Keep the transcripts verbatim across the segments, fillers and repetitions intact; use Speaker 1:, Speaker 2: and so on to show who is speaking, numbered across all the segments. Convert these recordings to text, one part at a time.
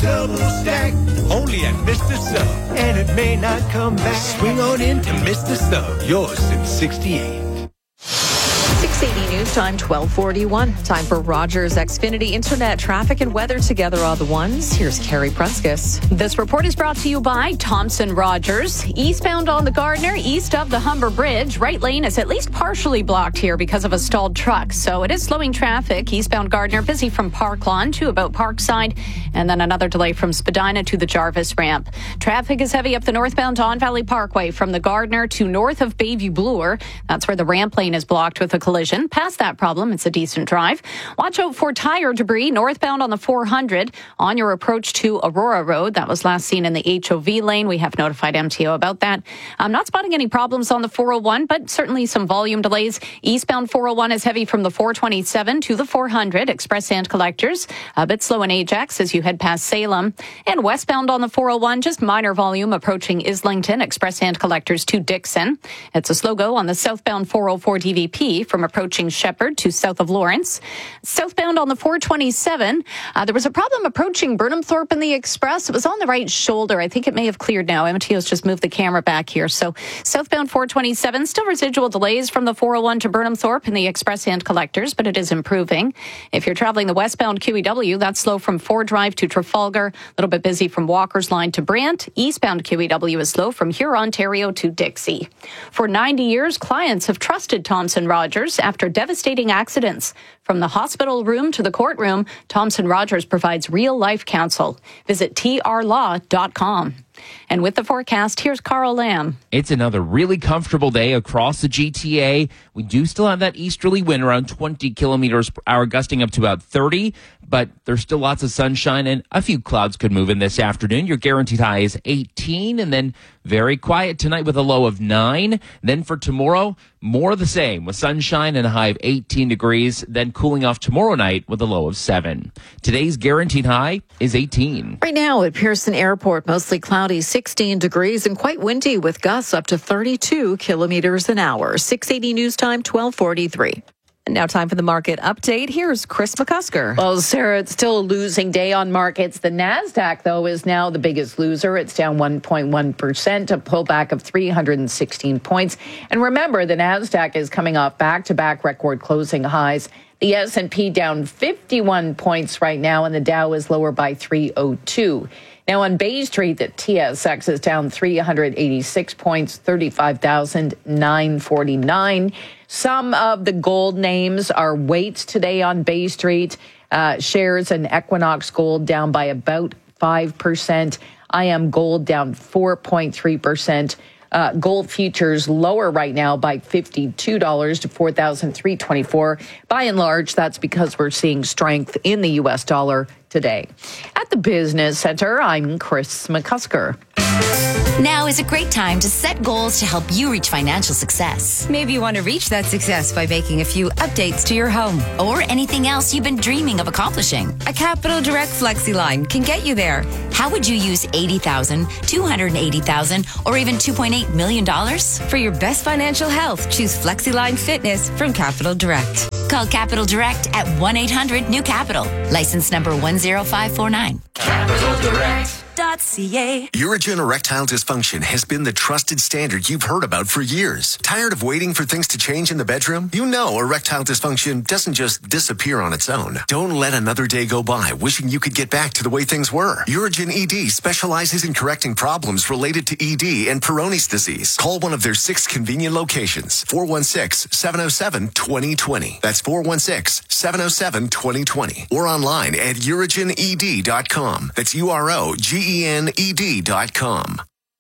Speaker 1: double stack. Only at Mister Sub. And it may not come back. Swing on into Mister Sub. Yours since sixty-eight.
Speaker 2: six eighty News Time, twelve forty-one. Time for Rogers Xfinity Internet traffic and weather together on the ones. Here's Carrie Prunskis.
Speaker 3: This report is brought to you by Thomson Rogers. Eastbound on the Gardner, east of the Humber Bridge. Right lane is at least partially blocked here because of a stalled truck. So it is slowing traffic. Eastbound Gardner busy from Park Lawn to about Parkside. And then another delay from Spadina to the Jarvis ramp. Traffic is heavy up the northbound Don Valley Parkway from the Gardner to north of Bayview Bloor. That's where the ramp lane is blocked with a collision. Past that problem, it's a decent drive. Watch out for tire debris northbound on the four hundred on your approach to Aurora Road. That was last seen in the H O V lane. We have notified M T O about that. I'm not spotting any problems on the four oh one, but certainly some volume delays. Eastbound four oh one is heavy from the four twenty-seven to the four hundred. Express and collectors a bit slow in Ajax as you head past Salem. And westbound on the four oh one, just minor volume approaching Islington. Express and collectors to Dixon. It's a slow go on the southbound four oh four D V P from approaching Shepherd to south of Lawrence. Southbound on the four twenty-seven, uh, there was a problem approaching Burnhamthorpe in the Express. It was on the right shoulder. I think it may have cleared now. M T O's just moved the camera back here. So southbound four twenty-seven, still residual delays from the four oh one to Burnhamthorpe in the Express and collectors, but it is improving. If you're traveling the westbound Q E W, that's slow from Ford Drive to Trafalgar. A little bit busy from Walker's Line to Brant. Eastbound Q E W is slow from Huron, Ontario to Dixie. For ninety years, clients have trusted Thomson Rogers after devastating accidents. From the hospital room to the courtroom, Thomson Rogers provides real-life counsel. Visit T R law dot com. And with the forecast, here's Carl Lamb.
Speaker 4: It's another really comfortable day across the G T A. We do still have that easterly wind around twenty kilometers per hour, gusting up to about thirty, but there's still lots of sunshine and a few clouds could move in this afternoon. Your guaranteed high is eighteen, and then very quiet tonight with a low of nine. Then for tomorrow, more of the same with sunshine and a high of eighteen degrees, then cooling off tomorrow night with a low of seven. Today's guaranteed high is eighteen.
Speaker 2: Right now at Pearson Airport, mostly cloudy, sixteen degrees and quite windy with gusts up to thirty-two kilometers an hour. six eighty News Time, twelve forty-three. And now time for the market update. Here's Chris McCusker.
Speaker 5: Well, Sarah, it's still a losing day on markets. The NASDAQ, though, is now the biggest loser. It's down one point one percent, a pullback of three hundred sixteen points. And remember, the NASDAQ is coming off back-to-back record closing highs. The S and P down fifty-one points right now, and the Dow is lower by three oh two. Now on Bay Street, the T S X is down three hundred eighty-six points, thirty-five thousand nine hundred forty-nine. Some of the gold names are weights today on Bay Street. Uh, shares and Equinox Gold down by about five percent. I M Gold down four point three percent. Uh, gold futures lower right now by fifty-two dollars to four thousand three hundred twenty-four dollars. By and large, that's because we're seeing strength in the U S dollar today. At the Business Center, I'm Chris McCusker.
Speaker 6: Now is a great time to set goals to help you reach financial success.
Speaker 7: Maybe you want to reach that success by making a few updates to your home.
Speaker 6: Or anything else you've been dreaming of accomplishing.
Speaker 7: A Capital Direct Flexi line can get you there.
Speaker 6: How would you use eighty thousand dollars, two hundred eighty thousand dollars, or even two point eight million dollars?
Speaker 7: For your best financial health, choose FlexiLine Fitness from Capital Direct.
Speaker 6: Call Capital Direct at one eight hundred new capital. License number one zero five four nine.
Speaker 1: Capital Direct.
Speaker 8: .ca. Urigen erectile dysfunction has been the trusted standard you've heard about for years. Tired of waiting for things to change in the bedroom? You know erectile dysfunction doesn't just disappear on its own. Don't let another day go by wishing you could get back to the way things were. Urigen E D specializes in correcting problems related to E D and Peyronie's disease. Call one of their six convenient locations. four one six, seven oh seven, two oh two oh. That's four one six, seven oh seven, two oh two oh. Or online at urigen e d dot com. That's U R O G E N E D dot com.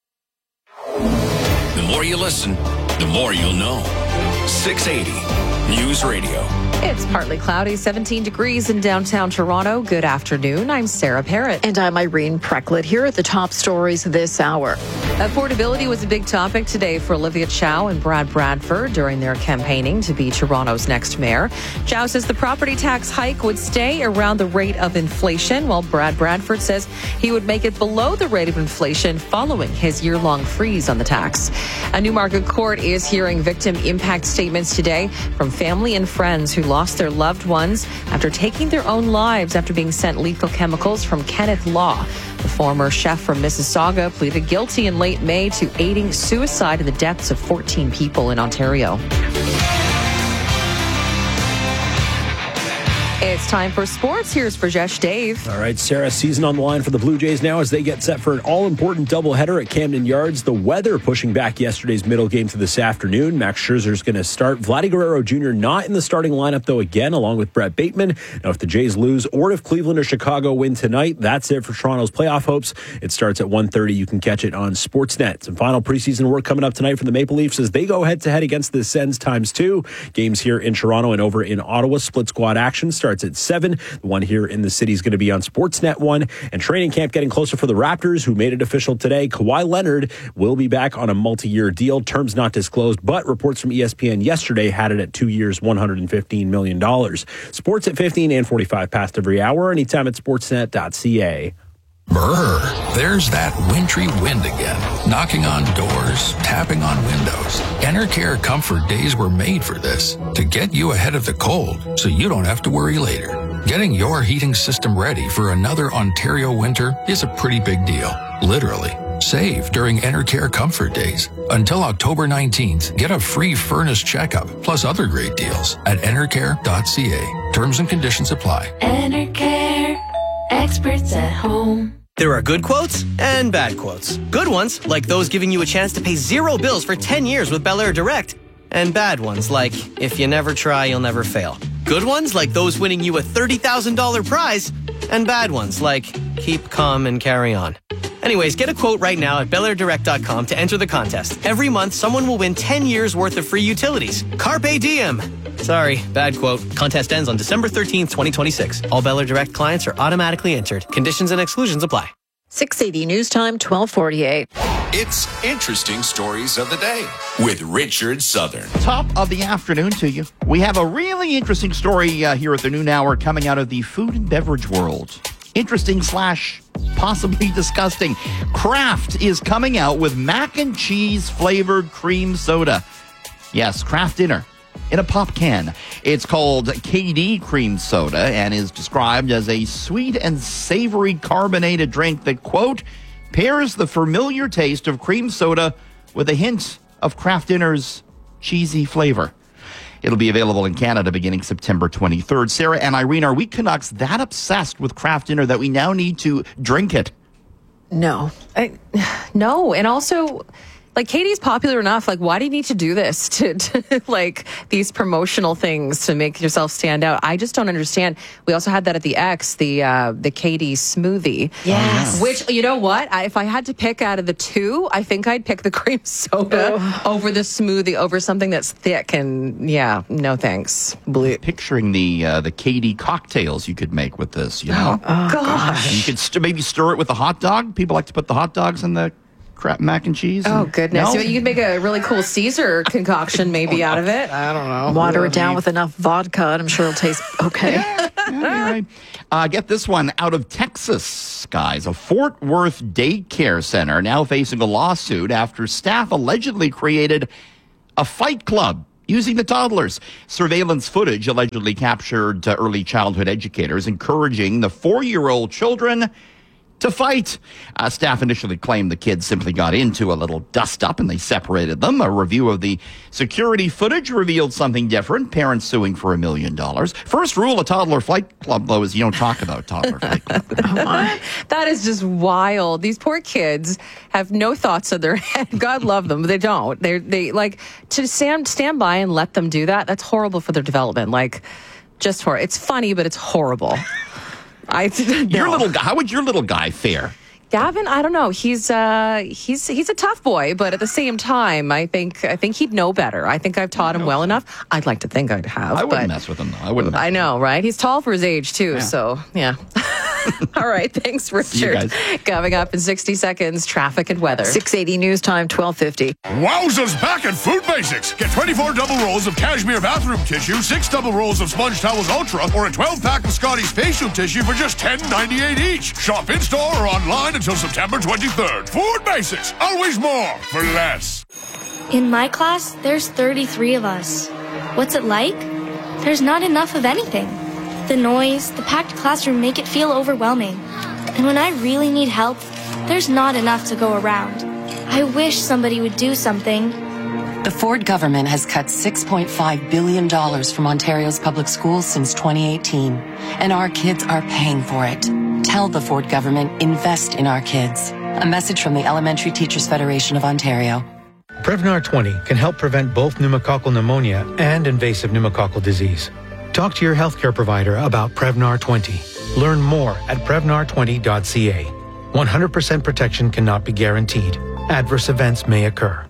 Speaker 9: The more you listen, the more you'll know. six eighty News Radio.
Speaker 2: It's partly cloudy, seventeen degrees in downtown Toronto. Good afternoon. I'm Sarah Parrott.
Speaker 5: And I'm Irene Precklett. Here are the top stories this hour.
Speaker 2: Affordability was a big topic today for Olivia Chow and Brad Bradford during their campaigning to be Toronto's next mayor. Chow says the property tax hike would stay around the rate of inflation, while Brad Bradford says he would make it below the rate of inflation following his year-long freeze on the tax. A Newmarket court is hearing victim impact statements today from family and friends who lost lost their loved ones after taking their own lives after being sent lethal chemicals from Kenneth Law. The former chef from Mississauga pleaded guilty in late May to aiding suicide in the deaths of fourteen people in Ontario. It's time for sports. Here's Brajesh Dave.
Speaker 10: All right, Sarah, season on the line for the Blue Jays now as they get set for an all-important doubleheader at Camden Yards. The weather pushing back yesterday's middle game to this afternoon. Max Scherzer's going to start. Vladdy Guerrero Junior not in the starting lineup, though, again, along with Brett Bateman. Now, if the Jays lose or if Cleveland or Chicago win tonight, that's it for Toronto's playoff hopes. It starts at one thirty. You can catch it on Sportsnet. Some final preseason work coming up tonight for the Maple Leafs as they go head-to-head against the Sens times two. Games here in Toronto and over in Ottawa. Split squad action starts at seven. The one here in the city is going to be on Sportsnet one. And training camp getting closer for the Raptors, who made it official today. Kawhi Leonard will be back on a multi-year deal. Terms not disclosed, but reports from E S P N yesterday had it at two years, one hundred fifteen million dollars. Sports at fifteen and forty-five past every hour. Anytime at sportsnet dot c a.
Speaker 11: Brr, there's that wintry wind again, knocking on doors, tapping on windows. Enercare Comfort Days were made for this, to get you ahead of the cold so you don't have to worry later. Getting your heating system ready for another Ontario winter is a pretty big deal, literally. Save during Enercare Comfort Days. Until October nineteenth, get a free furnace checkup, plus other great deals at enercare dot c a. Terms and conditions apply.
Speaker 12: Enercare, experts at home.
Speaker 13: There are good quotes and bad quotes. Good ones, like those giving you a chance to pay zero bills for ten years with Bel Air Direct. And bad ones, like, if you never try, you'll never fail. Good ones, like those winning you a thirty thousand dollars prize. And bad ones, like, keep calm and carry on. Anyways, get a quote right now at bel air direct dot com to enter the contest. Every month, someone will win ten years worth of free utilities. Carpe diem. Sorry, bad quote. Contest ends on December thirteenth, twenty twenty-six. All Bel Air Direct clients are automatically entered. Conditions and exclusions apply.
Speaker 5: six eighty News Time, twelve forty-eight.
Speaker 9: It's Interesting Stories of the Day with Richard Southern.
Speaker 14: Top of the afternoon to you. We have a really interesting story uh, here at the noon hour coming out of the food and beverage world. Interesting slash possibly disgusting. Kraft is coming out with mac and cheese flavored cream soda. Yes, Kraft Dinner in a pop can. It's called K D Cream Soda and is described as a sweet and savory carbonated drink that, quote, pairs the familiar taste of cream soda with a hint of Kraft Dinner's cheesy flavor. It'll be available in Canada beginning September twenty-third. Sarah and Irene, are we Canucks that obsessed with Kraft Dinner that we now need to drink it?
Speaker 2: No. I, no. And also, like, Katie's popular enough. Like, why do you need to do this to, to like these promotional things to make yourself stand out? I just don't understand. We also had that at the X, the uh, the Katie smoothie.
Speaker 5: Yes.
Speaker 2: Which, you know what? I, if I had to pick out of the two, I think I'd pick the cream soda oh. over the smoothie, over something that's thick. And yeah, no thanks. Blue.
Speaker 14: Picturing the uh, the Katie cocktails you could make with this. You know,
Speaker 2: oh, gosh.
Speaker 14: You could st- maybe stir it with a hot dog. People like to put the hot dogs in the crap mac and cheese.
Speaker 2: Oh,
Speaker 14: and,
Speaker 2: goodness.
Speaker 14: no?
Speaker 2: You could make a really cool Caesar concoction maybe out of it. I don't know.
Speaker 5: Water it down with enough vodka, and I'm sure it'll taste okay.
Speaker 14: yeah, yeah, right. uh, get this one out of Texas, guys. A Fort Worth daycare center now facing a lawsuit after staff allegedly created a fight club using the toddlers. Surveillance footage allegedly captured uh, early childhood educators encouraging the four-year-old children to fight. Uh, staff initially claimed the kids simply got into a little dust-up and they separated them. A review of the security footage revealed something different. Parents suing for a million dollars. First rule of Toddler Fight Club, though, is you don't talk about Toddler Fight Club.
Speaker 2: Oh my. That is just wild. These poor kids have no thoughts in their head. God love them, but they don't. They're, they, like, to stand, stand by and let them do that, that's horrible for their development. Like, just for It's funny, but it's horrible. I, no.
Speaker 14: Your little guy, how would your little guy fare?
Speaker 2: Gavin, I don't know. He's uh, he's he's a tough boy, but at the same time, I think I think he'd know better. I think I've taught him well enough. I'd like to think I'd have.
Speaker 14: I wouldn't
Speaker 2: but
Speaker 14: mess with him, though. I wouldn't. Mess
Speaker 2: I know, right? He's tall for his age too.
Speaker 14: Yeah.
Speaker 2: So yeah. All right, thanks, Richard. Coming up in sixty seconds, traffic and weather.
Speaker 5: six eighty News Time, twelve fifty.
Speaker 15: Wowzers back at Food Basics. Get twenty-four double rolls of cashmere bathroom tissue, six double rolls of Sponge Towels Ultra, or a twelve pack of Scotty's facial tissue for just ten ninety-eight each. Shop in-store or online until September twenty-third. Food Basics. Always more for less.
Speaker 16: In my class, there's thirty-three of us. What's it like? there's not enough of anything. The noise, the packed classroom make it feel overwhelming. And when I really need help, there's not enough to go around. I wish somebody would do something.
Speaker 17: The Ford government has cut six point five billion dollars from Ontario's public schools since twenty eighteen, and our kids are paying for it. Tell the Ford government, invest in our kids. A message from the Elementary Teachers Federation of Ontario.
Speaker 18: Prevnar twenty can help prevent both pneumococcal pneumonia and invasive pneumococcal disease. Talk to your healthcare provider about Prevnar twenty. Learn more at prevnar twenty dot c a. one hundred percent protection cannot be guaranteed. Adverse events may occur.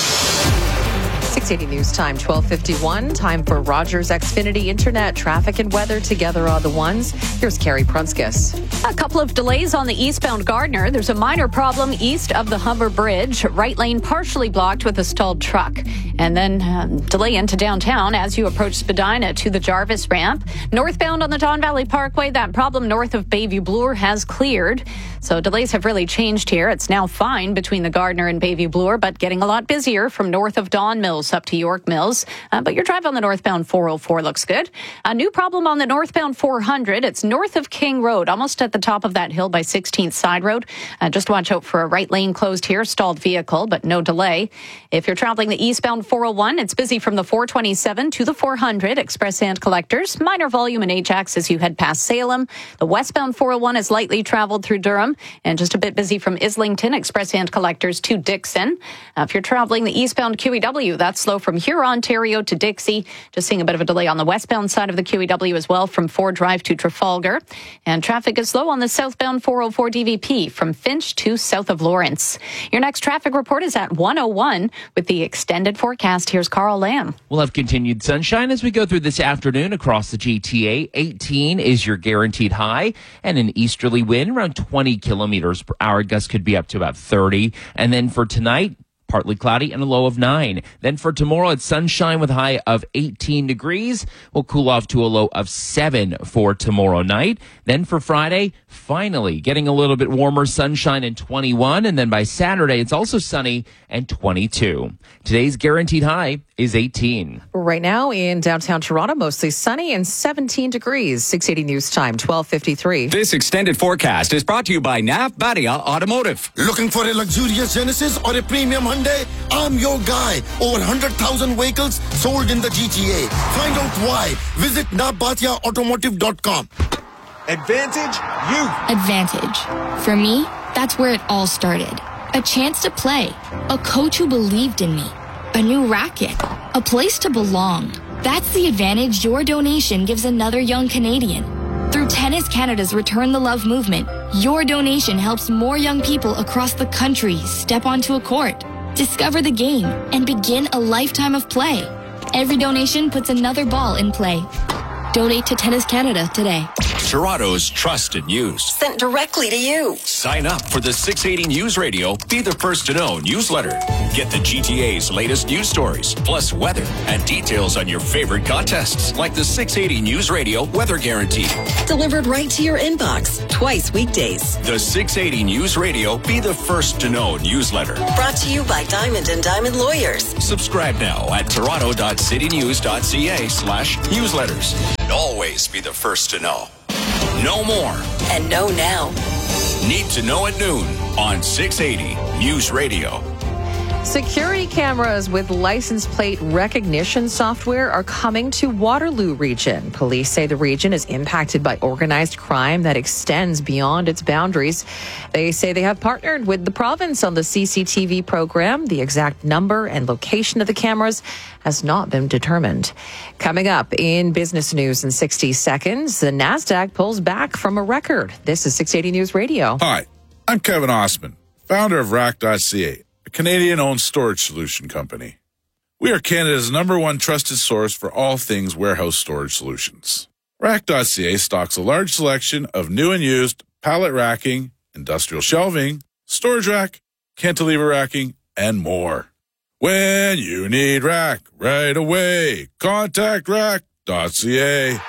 Speaker 2: six eighty News Time, twelve fifty-one. Time for Rogers Xfinity Internet traffic and weather together on the ones. Here's Carrie Prunskis.
Speaker 3: A couple of delays on the eastbound Gardner. There's a minor problem east of the Humber Bridge. Right lane partially blocked with a stalled truck. And then uh, delay into downtown as you approach Spadina to the Jarvis ramp. Northbound on the Don Valley Parkway, that problem north of Bayview Bloor has cleared. So delays have really changed here. It's now fine between the Gardner and Bayview Bloor, but getting a lot busier from north of Don Mills up to York Mills. Uh, but your drive on the northbound four oh four looks good. A new problem on the northbound four hundred. It's north of King Road, almost at the top of that hill by sixteenth Side Road. Uh, just watch out for a right lane closed here, stalled vehicle, but no delay. If you're traveling the eastbound four oh one, it's busy from the four twenty-seven to the four hundred. Express and collectors. Minor volume in Ajax as you head past Salem. The westbound four oh one is lightly traveled through Durham and just a bit busy from Islington. Express and collectors to Dixon. Uh, if you're traveling the eastbound Q E W, that's slow from Huron, Ontario to Dixie. Just seeing a bit of a delay on the westbound side of the Q E W as well from Ford Drive to Trafalgar. And traffic is slow on the southbound four oh four D V P from Finch to south of Lawrence. Your next traffic report is at one oh one with the extended forecast. Here's Carl Lamb.
Speaker 4: We'll have continued sunshine as we go through this afternoon across the G T A. eighteen is your guaranteed high, and an easterly wind around twenty kilometers per hour. Gusts could be up to about thirty. And then for tonight, partly cloudy and a low of nine. Then for tomorrow, it's sunshine with a high of eighteen degrees. We'll cool off to a low of seven for tomorrow night. Then for Friday, finally getting a little bit warmer, sunshine and twenty-one. And then by Saturday, it's also sunny and twenty-two. Today's guaranteed high is eighteen.
Speaker 2: Right now in downtown Toronto, mostly sunny and seventeen degrees. six eighty News Time, twelve fifty-three.
Speaker 19: This extended forecast is brought to you by N A F Badia Automotive.
Speaker 20: Looking for a luxurious Genesis or a premium Hyundai? I'm your guy. Over one hundred thousand vehicles sold in the G T A. Find out why. Visit nabatia automotive dot com.
Speaker 21: Advantage Youth.
Speaker 22: Advantage. For me, that's where it all started. A chance to play. A coach who believed in me. A new racket. A place to belong. That's the advantage your donation gives another young Canadian. Through Tennis Canada's Return the Love movement, your donation helps more young people across the country step onto a court, discover the game, and begin a lifetime of play. Every donation puts another ball in play. Donate to Tennis Canada today.
Speaker 9: Toronto's trusted news.
Speaker 7: Sent directly to you.
Speaker 9: Sign up for the six eighty News Radio Be the First to Know newsletter. Get the G T A's latest news stories, plus weather and details on your favorite contests, like the six eighty News Radio Weather Guarantee.
Speaker 7: Delivered right to your inbox, twice weekdays.
Speaker 9: The six eighty News Radio Be the First to Know newsletter.
Speaker 7: Brought to you by Diamond and Diamond Lawyers.
Speaker 9: Subscribe now at toronto dot city news dot c a slash newsletters. And always be the first to know. Know more.
Speaker 7: And know now.
Speaker 9: Need to know at noon on six eighty News Radio.
Speaker 2: Security cameras with license plate recognition software are coming to Waterloo region. Police say the region is impacted by organized crime that extends beyond its boundaries. They say they have partnered with the province on the C C T V program. The exact number and location of the cameras has not been determined. Coming up in business news in sixty seconds, the NASDAQ pulls back from a record. This is six eighty News Radio.
Speaker 23: Hi, I'm Kevin Osman, founder of rack dot c a. Canadian-owned storage solution company. We are Canada's number one trusted source for all things warehouse storage solutions. rack dot c a stocks a large selection of new and used pallet racking, industrial shelving, storage rack, cantilever racking, and more. When you need rack right away, contact rack dot c a.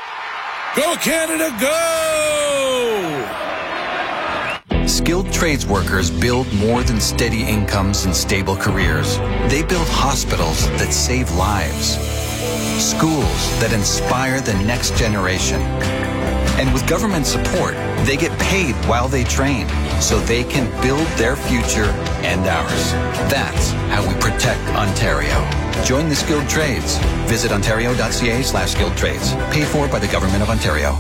Speaker 23: Go Canada, go!
Speaker 24: Skilled trades workers build more than steady incomes and stable careers. They build hospitals that save lives. Schools that inspire the next generation. And with government support, they get paid while they train, so they can build their future and ours. That's how we protect Ontario. Join the skilled trades. Visit ontario.ca slash skilled trades. Paid for by the Government of Ontario.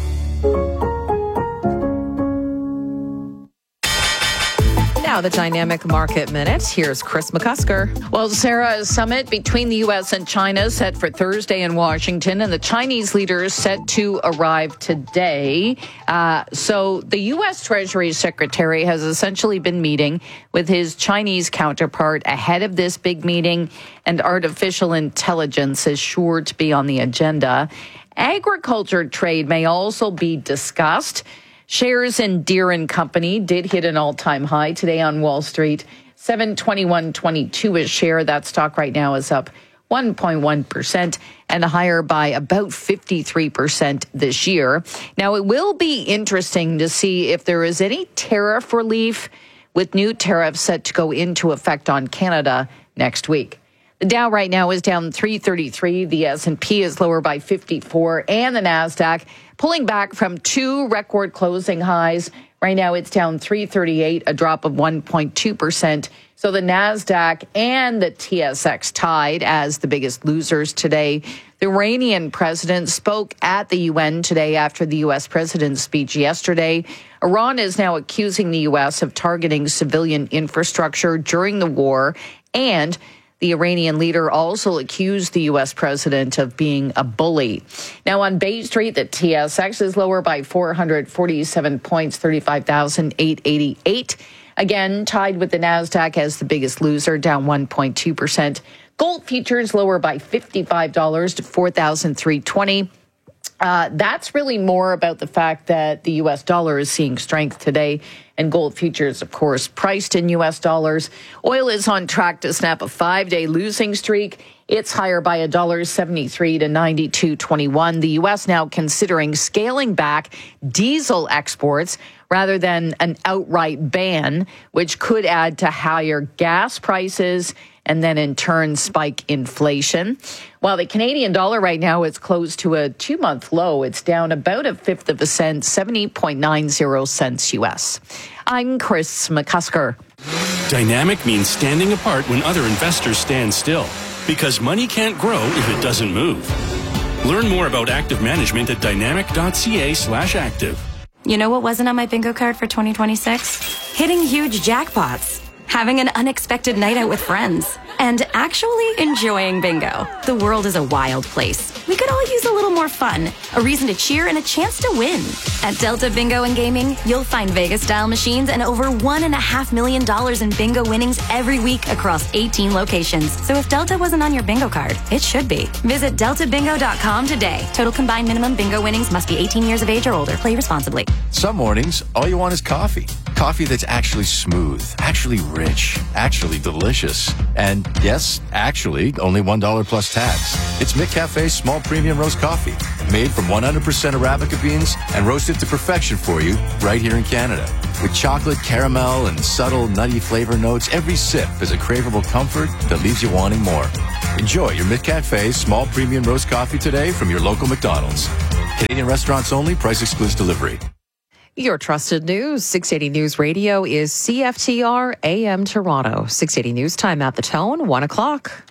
Speaker 2: Now the Dynamic Market Minute. Here's Chris McCusker.
Speaker 5: Well, Sarah, a summit between the U S and China set for Thursday in Washington, and the Chinese leaders set to arrive today. Uh, so the U S Treasury Secretary has essentially been meeting with his Chinese counterpart ahead of this big meeting, and artificial intelligence is sure to be on the agenda. Agriculture trade may also be discussed. Shares in Deere and Company did hit an all-time high today on Wall Street. seven twenty-one twenty-two a share. That stock right now is up one point one percent and higher by about fifty-three percent this year. Now, it will be interesting to see if there is any tariff relief with new tariffs set to go into effect on Canada next week. The Dow right now is down three thirty-three. The S and P is lower by fifty-four, and the NASDAQ pulling back from two record closing highs. Right now it's down three thirty-eight, a drop of one point two percent. So the NASDAQ and the T S X tied as the biggest losers today. The Iranian president spoke at the U N today after the U S president's speech yesterday. Iran is now accusing the U S of targeting civilian infrastructure during the war, and the Iranian leader also accused the U S president of being a bully. Now on Bay Street, the T S X is lower by four hundred forty-seven points, thirty-five thousand eight hundred eighty-eight. Again, tied with the NASDAQ as the biggest loser, down one point two percent. Gold futures lower by fifty-five dollars to four thousand three hundred twenty dollars. Uh, that's really more about the fact that the U S dollar is seeing strength today, and gold futures, of course, priced in U S dollars. Oil is on track to snap a five-day losing streak. It's higher by one dollar seventy-three to ninety-two twenty-one. The U S now considering scaling back diesel exports rather than an outright ban, which could add to higher gas prices and then in turn spike inflation. While the Canadian dollar right now is close to a two-month low, it's down about a fifth of a cent, seventy point nine zero cents U S. I'm Chris McCusker.
Speaker 1: Dynamic means standing apart when other investors stand still, because money can't grow if it doesn't move. Learn more about active management at dynamic.ca slash active.
Speaker 6: You know what wasn't on my bingo card for twenty twenty-six? Hitting huge jackpots, having an unexpected night out with friends, and actually enjoying bingo. The world is a wild place. We could all use a little more fun, a reason to cheer, and a chance to win. At Delta Bingo and Gaming, you'll find Vegas-style machines and over one and a half million dollars in bingo winnings every week across eighteen locations. So if Delta wasn't on your bingo card, it should be. Visit delta bingo dot com today. Total combined minimum bingo winnings must be eighteen years of age or older. Play responsibly.
Speaker 8: Some mornings, all you want is coffee. Coffee that's actually smooth, actually rich, actually delicious. And yes, actually, only one dollar plus tax. It's McCafe's small premium roast coffee, made from one hundred percent Arabica beans and roasted to perfection for you right here in Canada. With chocolate, caramel, and subtle nutty flavor notes, every sip is a craveable comfort that leaves you wanting more. Enjoy your McCafe small premium roast coffee today from your local McDonald's. Canadian restaurants only, price excludes delivery.
Speaker 2: Your trusted news, six eighty News Radio, is C F T R A M Toronto. six eighty News Time at the Tone, one o'clock.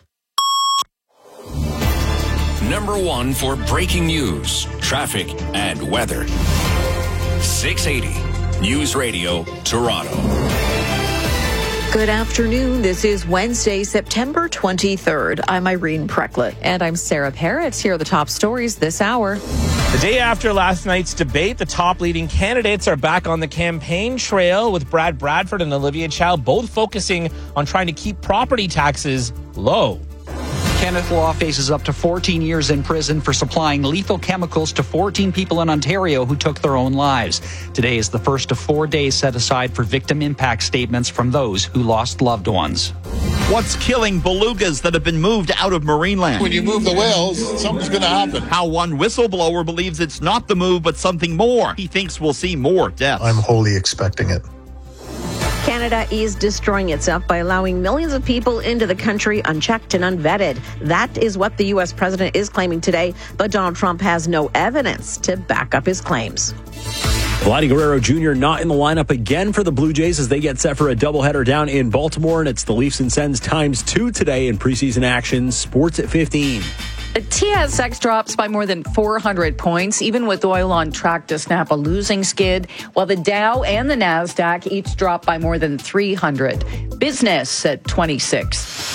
Speaker 9: Number one for breaking news, traffic, and weather. six eighty News Radio, Toronto.
Speaker 2: Good afternoon. This is Wednesday, September twenty-third. I'm Irene Precklett. And I'm Sarah Parrott. Here are the top stories this hour.
Speaker 10: The day after last night's debate, the top leading candidates are back on the campaign trail, with Brad Bradford and Olivia Chow both focusing on trying to keep property taxes low.
Speaker 25: Kenneth Law faces up to fourteen years in prison for supplying lethal chemicals to fourteen people in Ontario who took their own lives. Today is the first of four days set aside for victim impact statements from those who lost loved ones.
Speaker 14: What's killing belugas that have been moved out of Marineland?
Speaker 26: When you move the whales, something's going to happen.
Speaker 14: How one whistleblower believes it's not the move, but something more. He thinks we'll see more deaths.
Speaker 27: I'm wholly expecting it.
Speaker 11: Canada is destroying itself by allowing millions of people into the country unchecked and unvetted. That is what the U S president is claiming today, but Donald Trump has no evidence to back up his claims.
Speaker 12: Vladdy Guerrero Junior not in the lineup again for the Blue Jays as they get set for a doubleheader down in Baltimore, and it's the Leafs and Sens times two today in preseason action. Sports at fifteen.
Speaker 5: The T S X drops by more than four hundred points, even with oil on track to snap a losing skid, while the Dow and the NASDAQ each drop by more than three hundred. Business at twenty-six.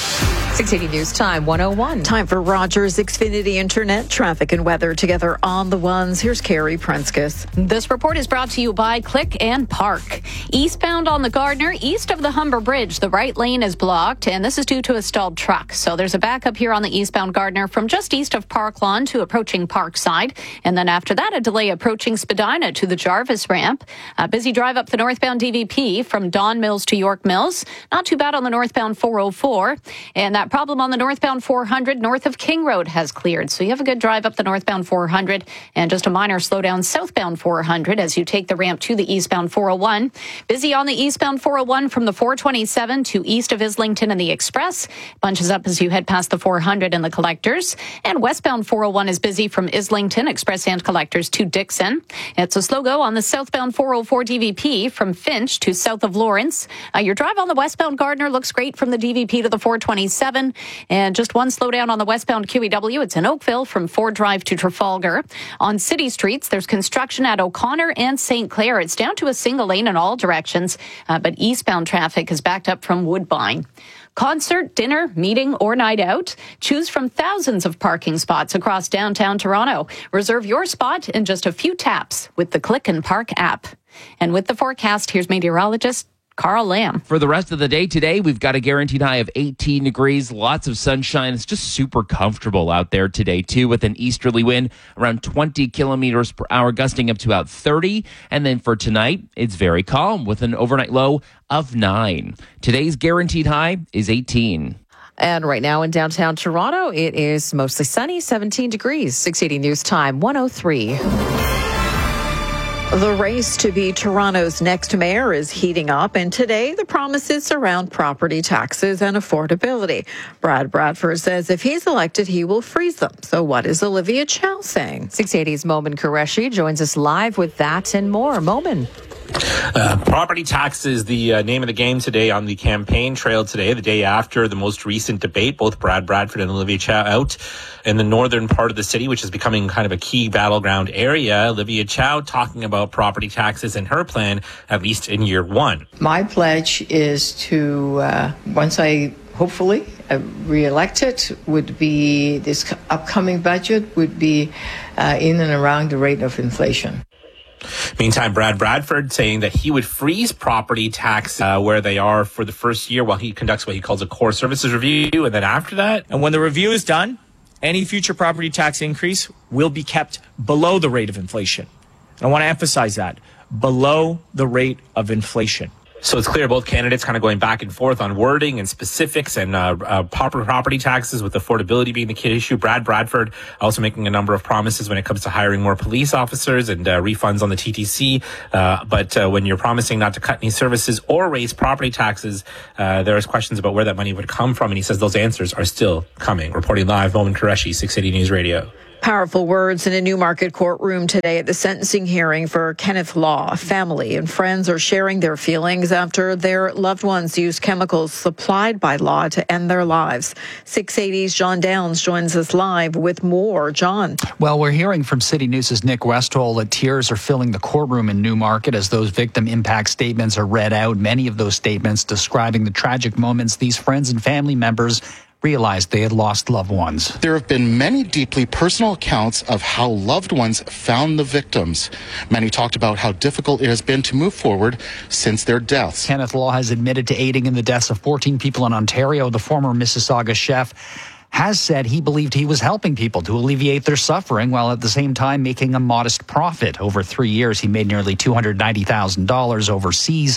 Speaker 2: six eighty News Time, one oh one.
Speaker 5: Time for Rogers Xfinity Internet traffic and weather together on the ones. Here's Carrie Prenskus.
Speaker 3: This report is brought to you by Click and Park. Eastbound on the Gardner, east of the Humber Bridge, the right lane is blocked, and this is due to a stalled truck. So there's a backup here on the eastbound Gardner from just east of Park Lawn to approaching Parkside. And then after that, a delay approaching Spadina to the Jarvis ramp. A busy drive up the northbound D V P from Don Mills to York Mills. Not too bad on the northbound four oh four. And that problem on the northbound four hundred north of King Road has cleared. So you have a good drive up the northbound four hundred and just a minor slowdown southbound four hundred as you take the ramp to the eastbound four oh one. Busy on the eastbound four oh one from the four twenty-seven to east of Islington and the Express. Bunches up as you head past the four hundred and the Collectors. And westbound four oh one is busy from Islington, Express and Collectors to Dixon. It's a slow go on the southbound four oh four D V P from Finch to south of Lawrence. Uh, your drive on the westbound Gardner looks great from the D V P to the four twenty-seven. And just one slowdown on the westbound Q E W. It's in Oakville from Ford Drive to Trafalgar. On city streets, there's construction at O'Connor and Saint Clair. It's down to a single lane in all directions, uh, but eastbound traffic is backed up from Woodbine. Concert, dinner, meeting, or night out? Choose from thousands of parking spots across downtown Toronto. Reserve your spot in just a few taps with the Click and Park app. And with the forecast, here's meteorologist Carl Lamb.
Speaker 4: For the rest of the day today, we've got a guaranteed high of eighteen degrees, lots of sunshine. It's just super comfortable out there today, too, with an easterly wind around twenty kilometers per hour, gusting up to about thirty. And then for tonight, it's very calm with an overnight low of nine. Today's guaranteed high is eighteen.
Speaker 2: And right now in downtown Toronto, it is mostly sunny, seventeen degrees. six eighty News Time, one oh three.
Speaker 5: The race to be Toronto's next mayor is heating up, and today the promises surround property taxes and affordability. Brad Bradford says if he's elected, he will freeze them. So what is Olivia Chow saying?
Speaker 2: six eighty's Momin Qureshi joins us live with that and more. Momin.
Speaker 10: Uh, property tax is the uh, name of the game today on the campaign trail today, the day after the most recent debate. Both Brad Bradford and Olivia Chow out in the northern part of the city, which is becoming kind of a key battleground area. Olivia Chow talking about property taxes and her plan, at least in year one.
Speaker 13: My pledge is to, uh, once I hopefully uh, re-elected, would be this upcoming budget would be uh, in and around the rate of inflation.
Speaker 10: Meantime, Brad Bradford saying that he would freeze property tax uh, where they are for the first year while he conducts what he calls a core services review. And then after that,
Speaker 15: and when the review is done, any future property tax increase will be kept below the rate of inflation. And I want to emphasize that, below the rate of inflation.
Speaker 10: So it's clear both candidates kind of going back and forth on wording and specifics and uh, uh, property taxes, with affordability being the key issue. Brad Bradford also making a number of promises when it comes to hiring more police officers and uh, refunds on the T T C. Uh, but uh, when you're promising not to cut any services or raise property taxes, uh, there's questions about where that money would come from. And he says those answers are still coming. Reporting live, Momin Qureshi, six eighty News Radio.
Speaker 5: Powerful words in a Newmarket courtroom today at the sentencing hearing for Kenneth Law. Family and friends are sharing their feelings after their loved ones used chemicals supplied by Law to end their lives. six eighty's John Downs joins us live with more. John.
Speaker 25: Well, we're hearing from City News' Nick Westall that tears are filling the courtroom in Newmarket as those victim impact statements are read out. Many of those statements describing the tragic moments these friends and family members realized they had lost loved ones.
Speaker 16: There have been many deeply personal accounts of how loved ones found the victims. Many talked about how difficult it has been to move forward since their deaths.
Speaker 25: Kenneth Law has admitted to aiding in the deaths of fourteen people in Ontario. The former Mississauga chef has said he believed he was helping people to alleviate their suffering while at the same time making a modest profit. Over three years, he made nearly two hundred ninety thousand dollars overseas.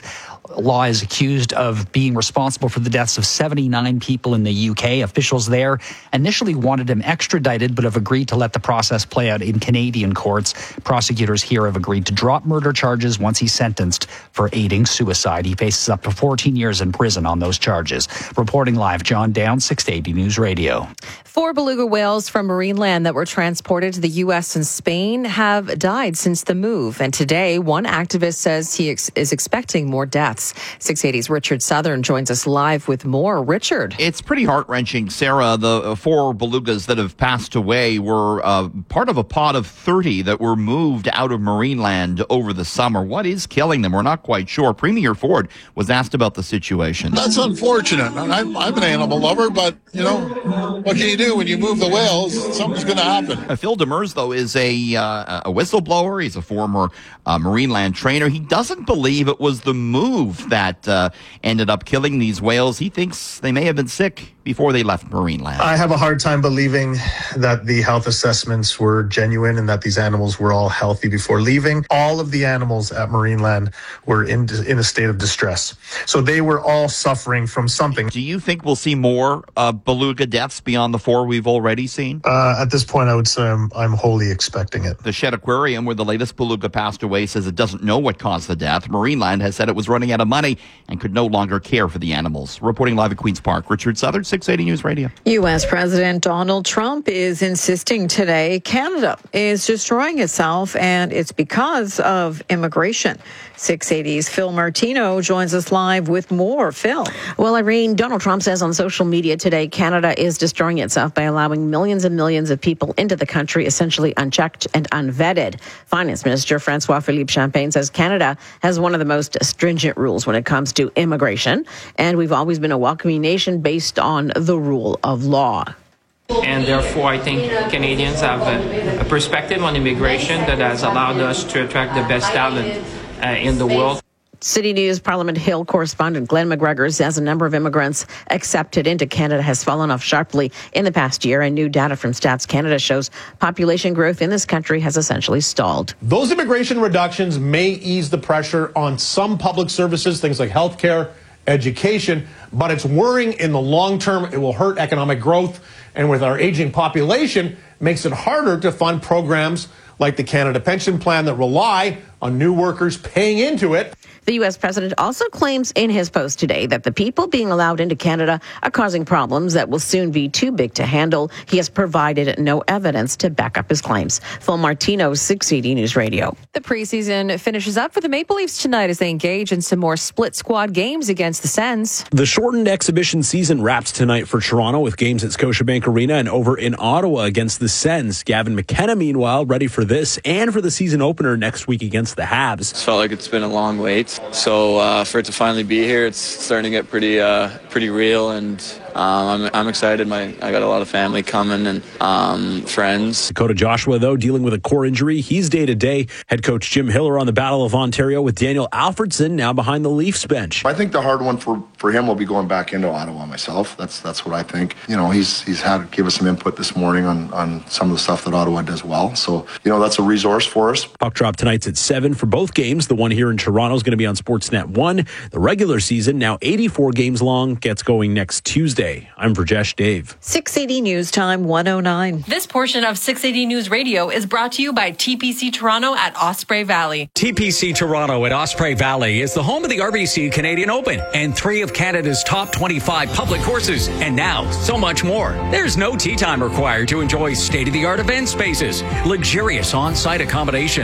Speaker 25: Law is accused of being responsible for the deaths of seventy-nine people in the U K. Officials there initially wanted him extradited, but have agreed to let the process play out in Canadian courts. Prosecutors here have agreed to drop murder charges once he's sentenced for aiding suicide. He faces up to fourteen years in prison on those charges. Reporting live, John Down, six eighty News Radio.
Speaker 2: Four beluga whales from Marineland that were transported to the U S and Spain have died since the move. And today, one activist says he ex- is expecting more deaths. six eighty's Richard Southern joins us live with more. Richard.
Speaker 14: It's pretty heart-wrenching, Sarah. The four belugas that have passed away were uh, part of a pod of thirty that were moved out of Marineland over the summer. What is killing them? We're not quite sure. Premier Ford was asked about the situation.
Speaker 26: That's unfortunate. I'm, I'm an animal lover, but, you know, what can you do when you move the whales? Something's going to happen.
Speaker 14: Uh, Phil Demers, though, is a, uh, a whistleblower. He's a former uh, Marineland trainer. He doesn't believe it was the move that uh, ended up killing these whales. He thinks they may have been sick before they left Marineland.
Speaker 17: I have a hard time believing that the health assessments were genuine and that these animals were all healthy before leaving. All of the animals at Marineland were in in a state of distress. So they were all suffering from something.
Speaker 14: Do you think we'll see more uh, beluga deaths beyond the four we've already seen?
Speaker 17: Uh, at this point, I would say I'm, I'm wholly expecting it.
Speaker 14: The Shed Aquarium, where the latest beluga passed away, says it doesn't know what caused the death. Marineland has said it was running out of money and could no longer care for the animals. Reporting live at Queen's Park, Richard Southern, six eighty News Radio.
Speaker 5: U S President Donald Trump is insisting today Canada is destroying itself, and it's because of immigration. six eighty's Phil Martino joins us live with more. Phil.
Speaker 11: Well, Irene, Donald Trump says on social media today Canada is destroying itself by allowing millions and millions of people into the country essentially unchecked and unvetted. Finance Minister François-Philippe Champagne says Canada has one of the most stringent rules when it comes to immigration, and we've always been a welcoming nation based on the rule of law.
Speaker 18: And therefore, I think Canadians have a, a perspective on immigration that has allowed us to attract the best talent uh, in the world.
Speaker 11: City News Parliament Hill correspondent Glenn McGregor says the number of immigrants accepted into Canada has fallen off sharply in the past year, and new data from Stats Canada shows population growth in this country has essentially stalled.
Speaker 19: Those immigration reductions may ease the pressure on some public services, things like healthcare, education, but it's worrying in the long term. It will hurt economic growth, and with our aging population, makes it harder to fund programs like the Canada Pension Plan that rely on new workers paying into it.
Speaker 11: The U S president also claims in his post today that the people being allowed into Canada are causing problems that will soon be too big to handle. He has provided no evidence to back up his claims. Phil Martino, six eighty News Radio.
Speaker 2: The preseason finishes up for the Maple Leafs tonight as they engage in some more split squad games against the Sens.
Speaker 12: The shortened exhibition season wraps tonight for Toronto with games at Scotiabank Arena and over in Ottawa against the Sens. Gavin McKenna, meanwhile, ready for this and for the season opener next week against the Habs.
Speaker 20: It's felt like it's been a long wait. So uh, for it to finally be here, it's starting to get pretty uh, pretty real, and um, I'm, I'm excited. My I got a lot of family coming and um, friends.
Speaker 12: Dakota Joshua, though, dealing with a core injury. He's day-to-day. Head coach Jim Hiller on the Battle of Ontario with Daniel Alfredson now behind the Leafs bench.
Speaker 21: I think the hard one for, for him will be going back into Ottawa myself. That's that's what I think. You know, he's he's had give us some input this morning on, on some of the stuff that Ottawa does well. So, you know, that's a resource for us.
Speaker 12: Puck drop tonight's at seven for both games. The one here in Toronto is going to be on Sportsnet one. The regular season, now eighty-four games long, gets going next Tuesday. I'm Rajesh Dave.
Speaker 5: six eighty News Time one oh nine.
Speaker 22: This portion of six eighty News Radio is brought to you by T P C Toronto at Osprey Valley.
Speaker 27: T P C Toronto at Osprey Valley is the home of the R B C Canadian Open and three of Canada's top twenty-five public courses. And now, so much more. There's no tee time required to enjoy state-of-the-art event spaces, luxurious on-site accommodation,